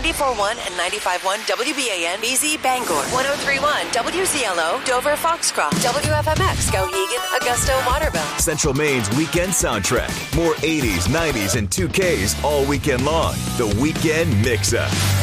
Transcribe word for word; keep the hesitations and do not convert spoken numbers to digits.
eighty-four point one and ninety-five point one W B A N B Z Bangor, one oh three point one W Z L O Dover Foxcroft, W F M X Skowhegan, Augusta, Waterville. Central Maine's weekend soundtrack. More eighties, nineties, and two Ks all weekend long. The Weekend Mix-Up.